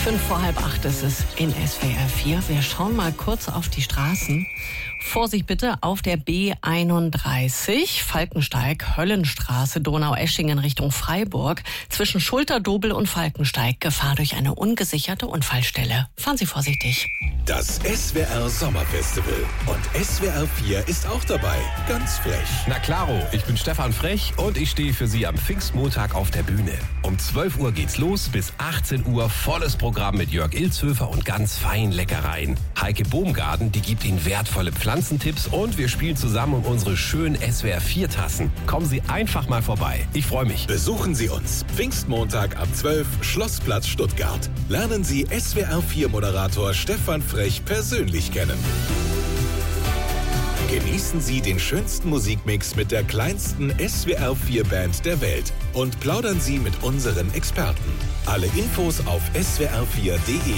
7:05 ist es in SWR 4. Wir schauen mal kurz auf die Straßen. Vorsicht bitte auf der B31, Falkensteig, Höllenstraße, Donaueschingen Richtung Freiburg. Zwischen Schulterdobel und Falkensteig Gefahr durch eine ungesicherte Unfallstelle. Fahren Sie vorsichtig. Das SWR Sommerfestival. Und SWR 4 ist auch dabei. Ganz frech. Na klaro, ich bin Stefan Frech und ich stehe für Sie am Pfingstmontag auf der Bühne. Um 12 Uhr geht's los, bis 18 Uhr volles Programm mit Jörg Ilzhöfer und ganz feinen Leckereien. Heike Bohmgarten, die gibt Ihnen wertvolle Pflanzentipps und wir spielen zusammen um unsere schönen SWR 4 Tassen. Kommen Sie einfach mal vorbei. Ich freue mich. Besuchen Sie uns. Pfingstmontag ab 12, Schlossplatz Stuttgart. Lernen Sie SWR 4 Moderator Stefan Frech persönlich kennen. Genießen Sie den schönsten Musikmix mit der kleinsten SWR 4 Band der Welt und plaudern Sie mit unseren Experten. Alle Infos auf swr4.de.